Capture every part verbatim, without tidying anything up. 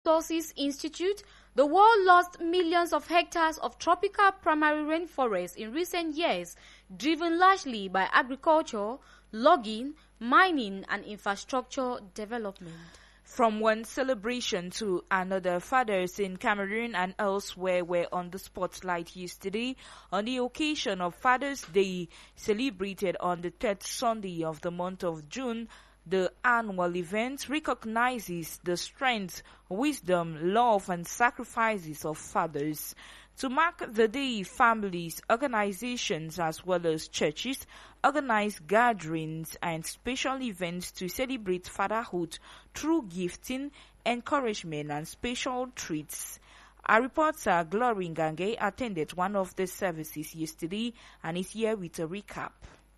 Resources Institute, the world lost millions of hectares of tropical primary rainforest in recent years, driven largely by agriculture, logging, mining, and infrastructure development. From one celebration to another, fathers in Cameroon and elsewhere were on the spotlight yesterday on the occasion of Father's Day, celebrated on the third Sunday of the month of June. The annual event recognizes the strength, wisdom, love, and sacrifices of fathers. To mark the day, families, organizations, as well as churches organize gatherings and special events to celebrate fatherhood through gifting, encouragement, and special treats. Our reporter Glory Ngange attended one of the services yesterday and is here with a recap.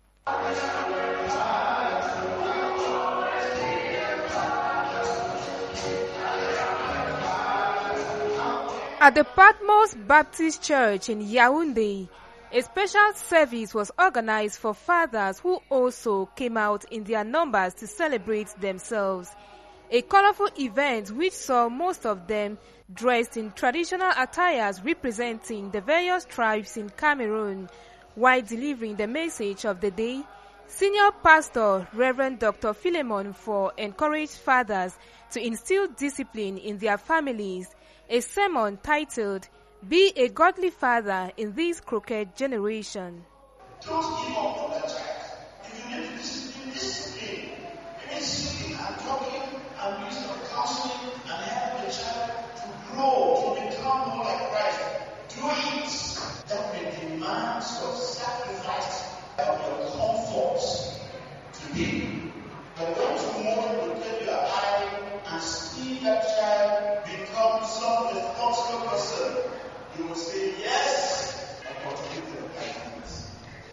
At the Patmos Baptist Church in Yaoundé, a special service was organized for fathers who also came out in their numbers to celebrate themselves. A colorful event which saw most of them dressed in traditional attires representing the various tribes in Cameroon. While delivering the message of the day, Senior Pastor Reverend Doctor Philemon Four encouraged fathers to instill discipline in their families. A sermon titled, "Be a Godly Father in This Crooked Generation." Don't give up on that child. If you need to discipline, discipline. It means sitting and talking and using of counseling and help the child to grow, to become more like Christ. Do it. That may demand some sacrifice of your comforts today. But when tomorrow you take your eye and see that child become some responsible person, you will say yes and continue to kindness.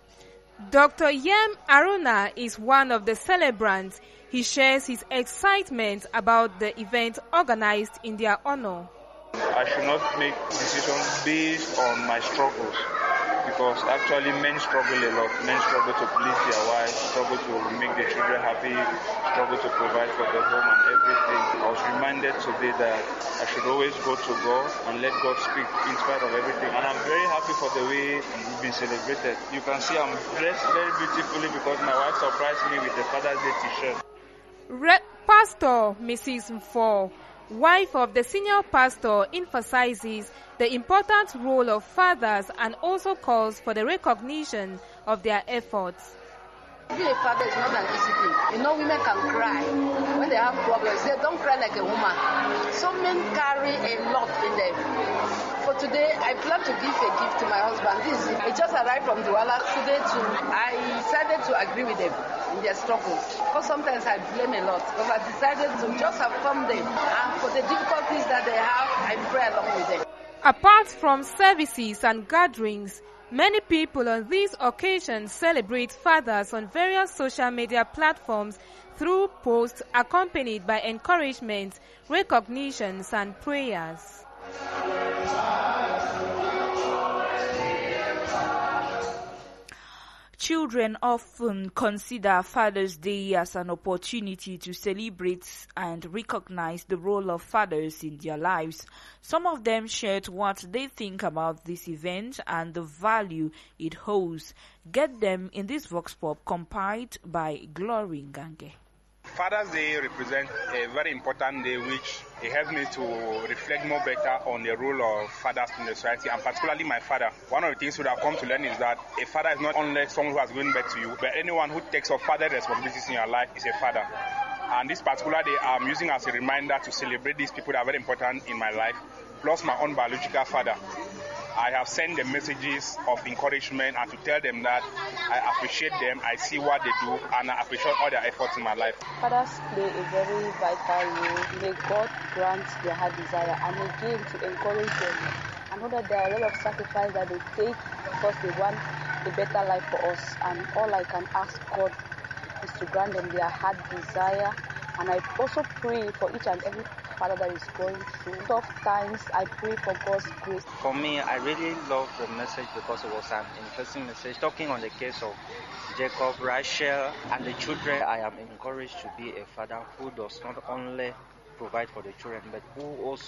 Doctor Yem Aruna is one of the celebrants. He shares his excitement about the event organized in their honor. I should not make decisions based on my struggles, because actually men struggle a lot. Men struggle to please their wives, struggle to make the children happy, struggle to provide for the home and everything. I was reminded today that I should always go to God and let God speak in spite of everything. And I'm very happy for the way we've been celebrated. You can see I'm dressed very beautifully because my wife surprised me with a Father's Day t-shirt. Re- Pastor Missus Mfor, wife of the senior pastor, emphasizes the important role of fathers and also calls for the recognition of their efforts. Being a father is not an easy thing. You know, women can cry when they have problems. They don't cry like a woman. So men carry a lot in them. For today, I plan to give a gift to my husband. This I just arrived from Douala today too. I decided to agree with them in their struggles. Because sometimes I blame a lot. But I decided to just have come there. And for the difficulties that they have, I pray along with them. Apart from services and gatherings, many people on these occasions celebrate fathers on various social media platforms through posts accompanied by encouragement, recognitions, and prayers. Children often consider Father's Day as an opportunity to celebrate and recognize the role of fathers in their lives. Some of them shared what they think about this event and the value it holds. Get them in this Vox Pop compiled by Glory Ngange. Father's Day represents a very important day which it helps me to reflect more better on the role of fathers in the society, and particularly my father. One of the things that I've come to learn is that a father is not only someone who has given birth to you, but anyone who takes up father responsibilities in your life is a father. And this particular day I'm using as a reminder to celebrate these people that are very important in my life, plus my own biological father. I have sent them messages of encouragement and to tell them that I appreciate them, I see what they do, and I appreciate all their efforts in my life. Fathers play a very vital role. May God grant their heart desire, and again to encourage them. I know that there are a lot of sacrifice that they take because they want a better life for us, and all I can ask God is to grant them their heart desire. And I also pray for each and every father that is going through tough times. I pray for God's grace. For me, I really love the message because it was an interesting message talking on the case of Jacob, Rachel, and the children. I am encouraged to be a father who does not only provide for the children, but who also